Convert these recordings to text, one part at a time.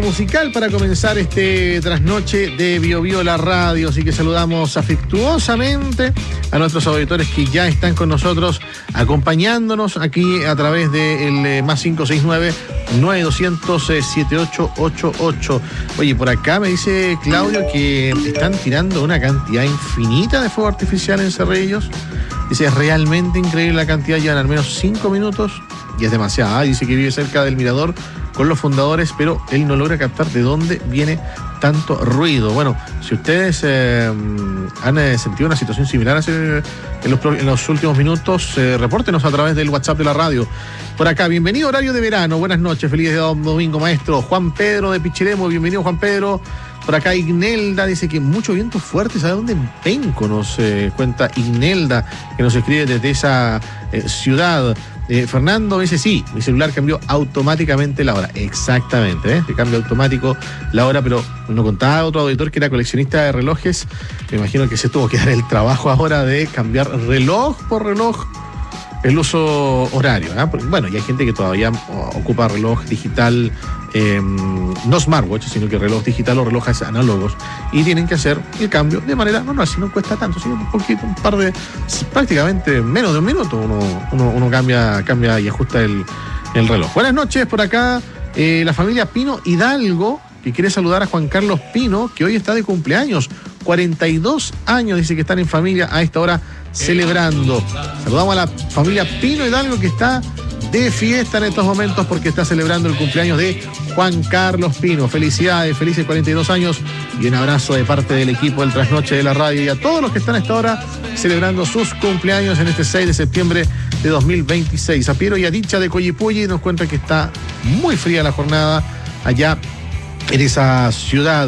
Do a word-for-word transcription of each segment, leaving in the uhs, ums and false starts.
Musical para comenzar este trasnoche de Bio Bio la radio, así que saludamos afectuosamente a nuestros auditores que ya están con nosotros acompañándonos aquí a través del de más cinco seis nueve, nueve dos cero cero, siete ocho ocho ocho. Oye, por acá me dice Claudio que están tirando una cantidad infinita de fuego artificial en Cerrillos. Dice, es realmente increíble la cantidad, llevan al menos cinco minutos y es demasiada. Dice que vive cerca del mirador con los fundadores, pero él no logra captar de dónde viene tanto ruido. Bueno, si ustedes eh, han eh, sentido una situación similar hace, en, los, en los últimos minutos, eh, repórtenos a través del WhatsApp de la radio. Por acá, bienvenido horario de verano, buenas noches, feliz domingo, maestro. Juan Pedro de Pichilemu, bienvenido Juan Pedro. Por acá Ignelda dice que mucho viento fuerte, ¿sabe dónde? En Penco nos eh, cuenta Ignelda, que nos escribe desde esa eh, ciudad. Eh, Fernando dice, sí, mi celular cambió automáticamente la hora. Exactamente, ¿eh? Que cambia automático la hora, pero nos contaba otro auditor que era coleccionista de relojes. Me imagino que se tuvo que dar el trabajo ahora de cambiar reloj por reloj el uso horario, ¿eh? Bueno, y hay gente que todavía ocupa reloj digital, eh, no smartwatch, sino que reloj digital o relojes análogos, y tienen que hacer el cambio de manera, no, no, así no cuesta tanto, sino un poquito, un par de, prácticamente menos de un minuto, uno, uno, uno cambia, cambia y ajusta el, el reloj. Buenas noches, por acá, eh, la familia Pino Hidalgo, que quiere saludar a Juan Carlos Pino, que hoy está de cumpleaños, cuarenta y dos años, dice que están en familia a esta hora celebrando. Saludamos a la familia Pino Hidalgo que está de fiesta en estos momentos porque está celebrando el cumpleaños de Juan Carlos Pino. Felicidades, felices cuarenta y dos años y un abrazo de parte del equipo del Trasnoche de la Radio y a todos los que están a esta hora celebrando sus cumpleaños en este seis de septiembre de dos mil veintiséis. A Piero y a Dicha de Coyipulli nos cuenta que está muy fría la jornada allá en esa ciudad.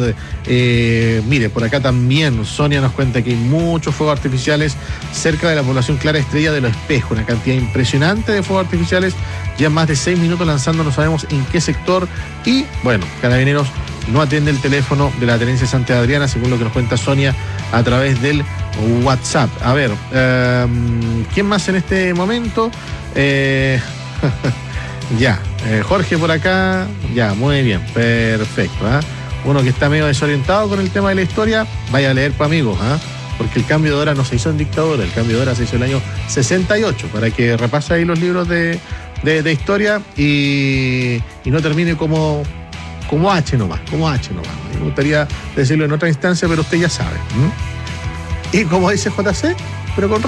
Eh, mire, por acá también Sonia nos cuenta que hay muchos fuegos artificiales cerca de la población Clara Estrella de Los Espejos, una cantidad impresionante de fuegos artificiales, ya más de seis minutos lanzando, no sabemos en qué sector, y bueno, Carabineros no atiende el teléfono de la Tenencia Santa Adriana, según lo que nos cuenta Sonia a través del WhatsApp. A ver, eh, ¿quién más en este momento? Eh, ya, eh, Jorge por acá, ya, muy bien, perfecto, ¿eh? Uno que está medio desorientado con el tema de la historia, vaya a leer, pues amigos, ¿eh? Porque el cambio de hora no se hizo en dictadura, el cambio de hora se hizo en el año sesenta y ocho, para que repase ahí los libros de, de, de historia y, y no termine como, como H nomás, como H nomás. Me gustaría decirlo en otra instancia, pero usted ya sabe. ¿Mm? Y como dice J C, pero con